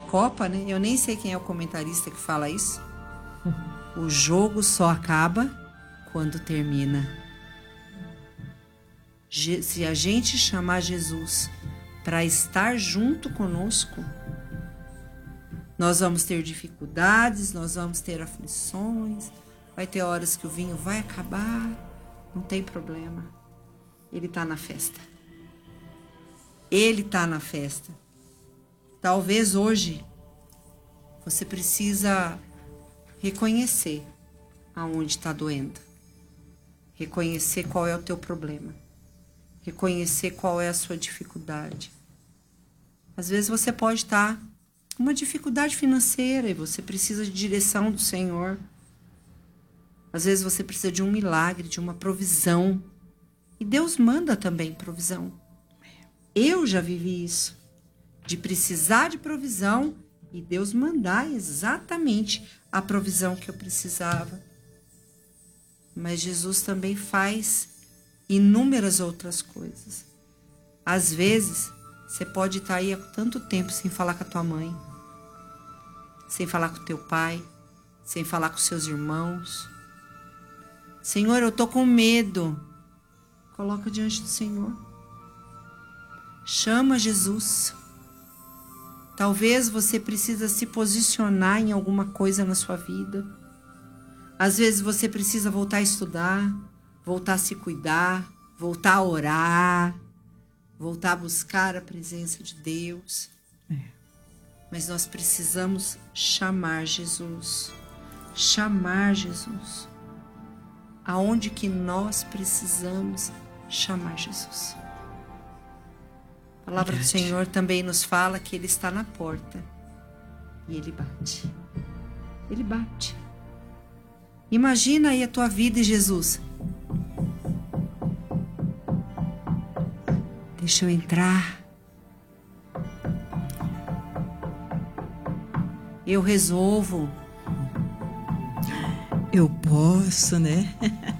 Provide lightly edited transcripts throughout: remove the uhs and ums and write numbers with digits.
Copa, né? Eu nem sei quem é o comentarista que fala isso. O jogo só acaba quando termina. Se a gente chamar Jesus para estar junto conosco, nós vamos ter dificuldades, nós vamos ter aflições, vai ter horas que o vinho vai acabar, não tem problema. Ele está na festa. Ele está na festa. Talvez hoje você precisa reconhecer aonde está doendo. Reconhecer qual é o teu problema. Reconhecer qual é a sua dificuldade. Às vezes você pode estar com uma dificuldade financeira e você precisa de direção do Senhor. Às vezes você precisa de um milagre, de uma provisão. E Deus manda também provisão. Eu já vivi isso. De precisar de provisão e Deus mandar exatamente a provisão que eu precisava. Mas Jesus também faz inúmeras outras coisas. Às vezes, você pode estar aí há tanto tempo sem falar com a tua mãe, sem falar com o teu pai, sem falar com seus irmãos. Senhor, eu tô com medo. Coloca diante do Senhor. Chama Jesus. Talvez você precisa se posicionar em alguma coisa na sua vida. Às vezes você precisa voltar a estudar, voltar a se cuidar, voltar a orar, voltar a buscar a presença de Deus. Mas nós precisamos chamar Jesus. Chamar Jesus. Aonde que nós precisamos chamar Jesus? A palavra do Senhor também nos fala que Ele está na porta e Ele bate. Ele bate. Imagina aí a tua vida e Jesus. Deixa eu entrar. Eu resolvo. Eu posso, né?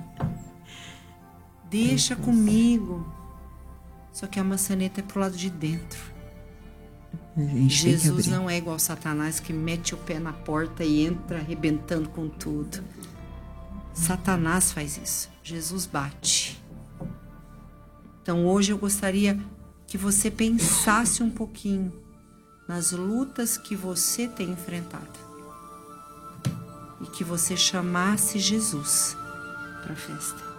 Deixa comigo. Só que a maçaneta é pro lado de dentro. Jesus não é igual Satanás que mete o pé na porta e entra arrebentando com tudo. Satanás faz isso. Jesus bate. Então hoje eu gostaria que você pensasse um pouquinho nas lutas que você tem enfrentado. E que você chamasse Jesus para a festa.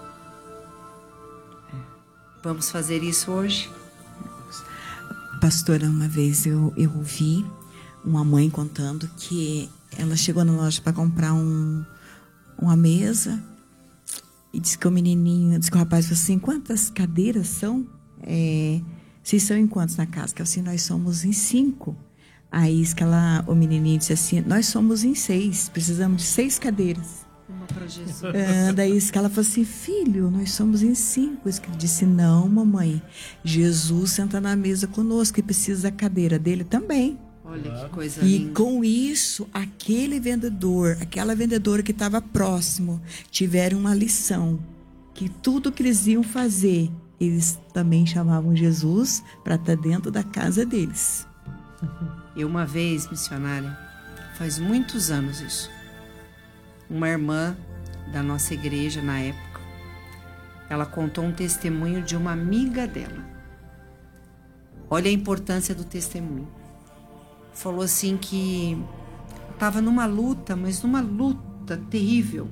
Vamos fazer isso hoje? Pastora, uma vez eu ouvi uma mãe contando que ela chegou na loja para comprar uma mesa e disse que o menininho, disse que o rapaz falou assim, quantas cadeiras são? Vocês são em quantos na casa? Que assim, nós somos em 5. Aí o menininho disse assim, nós somos em 6, precisamos de 6 cadeiras. Uma para Jesus. Daí que ela falou assim, filho, nós somos em 5. Ele disse, não, mamãe, Jesus senta na mesa conosco e precisa da cadeira dele também. Olha que coisa linda. E com isso, aquela vendedora que estava próximo, tiveram uma lição, que tudo que eles iam fazer, eles também chamavam Jesus para estar dentro da casa deles. Eu uma vez, missionária, faz muitos anos isso, uma irmã da nossa igreja na época, ela contou um testemunho de uma amiga dela. Olha a importância do testemunho. Falou assim que estava numa luta, mas numa luta terrível.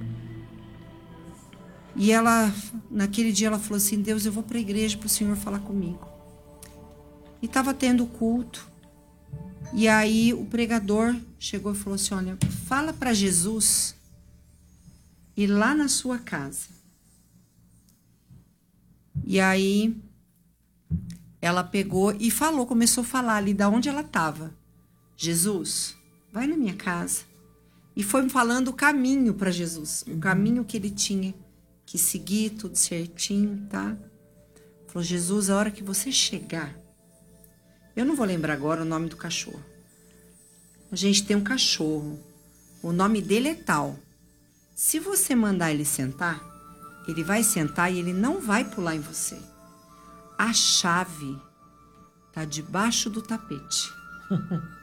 E ela, naquele dia, ela falou assim, Deus, eu vou para a igreja para o Senhor falar comigo. E estava tendo culto. E aí o pregador chegou e falou assim, olha, fala para Jesus ir lá na sua casa. E aí ela pegou e falou, começou a falar ali de onde ela estava. Jesus, vai na minha casa. E foi falando o caminho para Jesus, o caminho que ele tinha que seguir, tudo certinho, tá? Falou, Jesus, a hora que você chegar, eu não vou lembrar agora o nome do cachorro. A gente tem um cachorro, o nome dele é tal. Se você mandar ele sentar, ele vai sentar e ele não vai pular em você. A chave tá debaixo do tapete.